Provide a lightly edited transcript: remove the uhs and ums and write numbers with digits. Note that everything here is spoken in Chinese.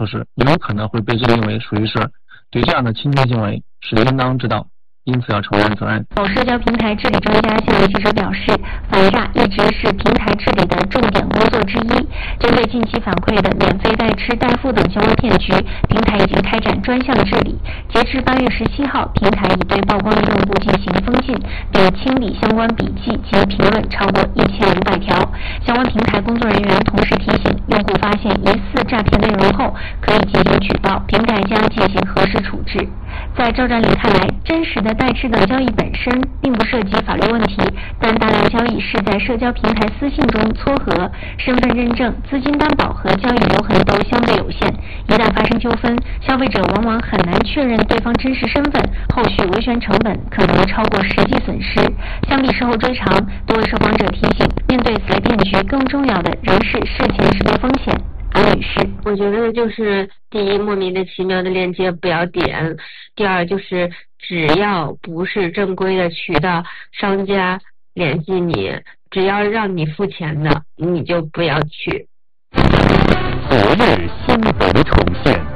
措施，有可能会被认为属于是对这样的侵权行为是应当知道，因此要承担责任。 某社交平台治理专家向记者表示，反诈一直是平台治理的重点工作之一。针对近期反馈的免费代吃代付等相关骗局，平台已经开展专项治理。截至8月17号，平台已对曝光的用户进行封禁，并清理相关笔记及评论超过1500条。相关平台工作人员同时提醒，用户发现疑似诈骗内容后，可以进行举报，平台将进行核实处置。在赵占领看来，真实的代吃等交易本身并不涉及法律问题，但大量交易是在社交平台私信中撮合，身份认证、资金担保和交易留痕都相对有限，一旦发生纠纷，消费者往往很难确认对方真实身份，后续维权成本可能超过实际损失。相比事后追偿，多位受访者提醒，面对此类骗局，更重要的仍是事前识别风险。安女士， 我觉得就是第一，莫名其妙的链接不要点；第二，就是只要不是正规的渠道，商家联系你，只要让你付钱的，你就不要去。 昨日新闻重现。